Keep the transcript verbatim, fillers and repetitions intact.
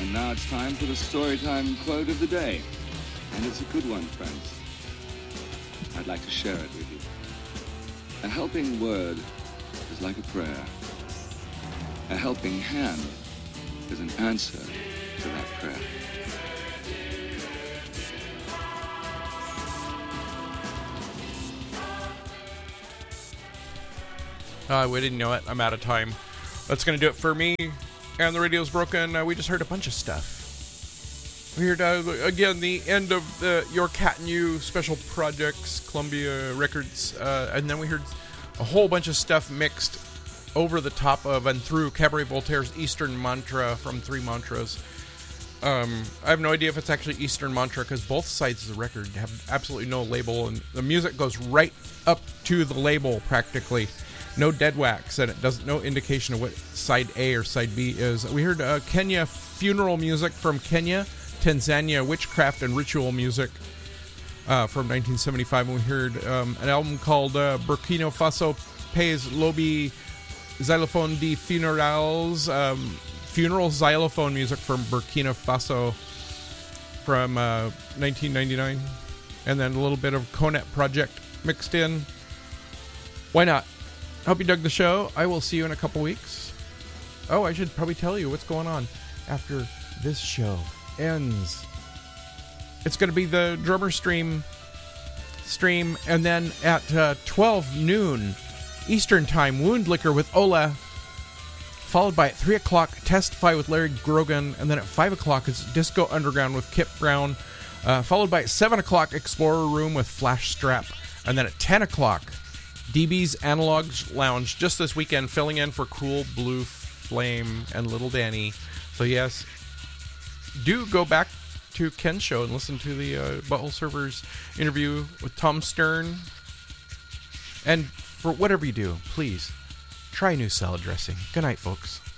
And now it's time for the Storytime quote of the day. And it's a good one, friends. I'd like to share it with you. A helping word is like a prayer. A helping hand is an answer to that prayer. Uh, we didn't know it. I'm out of time. That's going to do it for me. And the radio's broken. Uh, we just heard a bunch of stuff. We heard, uh, again, the end of the Your Cat and You special projects, Columbia Records. Uh, and then we heard a whole bunch of stuff mixed over the top of and through Cabaret Voltaire's Eastern Mantra from Three Mantras. Um, I have no idea if it's actually Eastern Mantra because both sides of the record have absolutely no label. And the music goes right up to the label practically. No dead wax, and it doesn't no indication of what side A or side B is. We heard uh, Kenya funeral music from Kenya, Tanzania witchcraft and ritual music uh, from nineteen seventy-five. And we heard um, an album called uh, Burkina Faso Pays Lobby Xylophone de Funerals, um, funeral xylophone music from Burkina Faso from uh, nineteen ninety-nine. And then a little bit of Conet Project mixed in. Why not? Hope you dug the show. I will see you in a couple weeks. Oh, I should probably tell you what's going on after this show ends. It's going to be the drummer stream stream, and then at uh, twelve noon Eastern Time, Wound Liquor with Ola, followed by at three o'clock Testify with Larry Grogan, and then at five o'clock is Disco Underground with Kip Brown, uh, followed by at seven o'clock Explorer Room with Flash Strap, and then at ten o'clock D B's Analog Lounge, just this weekend, filling in for Cool Blue Flame and Little Danny. So yes, do go back to Ken's show and listen to the uh, Butthole Servers interview with Tom Stern. And for whatever you do, please try new salad dressing. Good night, folks.